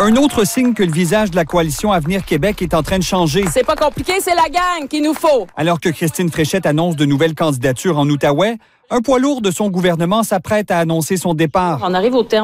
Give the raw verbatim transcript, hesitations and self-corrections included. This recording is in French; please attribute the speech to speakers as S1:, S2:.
S1: Un autre signe que le visage de la coalition Avenir Québec est en train de changer.
S2: C'est pas compliqué, c'est la gang qu'il nous faut.
S1: Alors que Christine Fréchette annonce de nouvelles candidatures en Outaouais, un poids lourd de son gouvernement s'apprête à annoncer son départ.
S2: On arrive au terme